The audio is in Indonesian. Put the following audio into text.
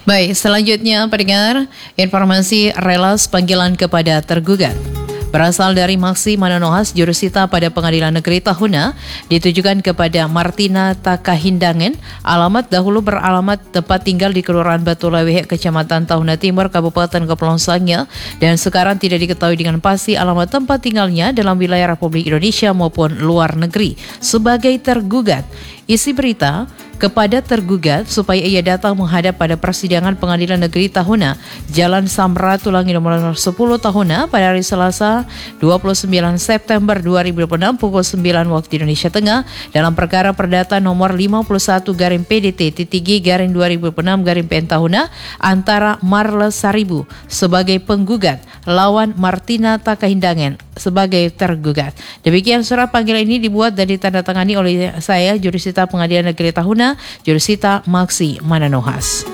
Baik, selanjutnya pendengar, informasi relas panggilan kepada tergugat. Berasal dari Maksi Mananohas Jurusita pada Pengadilan Negeri Tahuna ditujukan kepada Martina Takahindangen, alamat dahulu beralamat tempat tinggal di Kelurahan Batu Laweh, Kecamatan Tahuna Timur, Kabupaten Kepulauan Sangihe, dan sekarang tidak diketahui dengan pasti alamat tempat tinggalnya dalam wilayah Republik Indonesia maupun luar negeri. Sebagai tergugat, isi berita kepada tergugat supaya ia datang menghadap pada persidangan Pengadilan Negeri Tahuna, Jalan Samratulangi nomor 10 Tahuna pada hari Selasa 29 September 2026 pukul 9 waktu Indonesia Tengah dalam perkara perdata nomor 51-PDT-G-2026-PN Tahuna antara Marles Saribu sebagai penggugat lawan Martina Takahindangen sebagai tergugat. Demikian surat panggilan ini dibuat dan ditandatangani oleh saya, Jurusita Pengadilan Negeri Tahuna, Jurusita Maksi Mananohas.